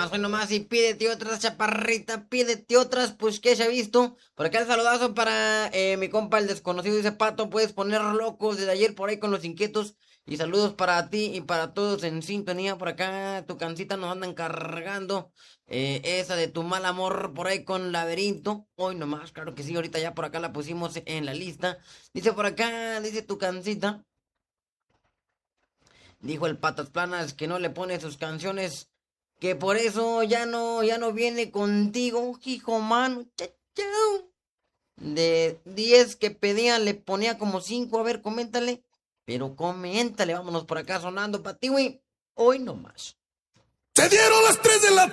hoy nomás, y pídete otras, chaparrita, pídete otras, pues que se ha visto. Por acá el saludazo para mi compa el desconocido, dice Pato, puedes poner locos desde ayer por ahí con los inquietos. Y saludos para ti y para todos en sintonía. Por acá tu cancita nos andan cargando. Esa de tu mal amor por ahí con laberinto. Hoy nomás, claro que sí, ahorita ya por acá la pusimos en la lista. Dice por acá, dice tu cancita. Dijo el Patas Planas que no le pone sus canciones, que por eso ya no viene contigo, hijo mano. De 10 que pedía, le ponía como 5. A ver, coméntale. Pero coméntale, vámonos por acá sonando para ti, güey. Hoy nomás. Se dieron las 3 de la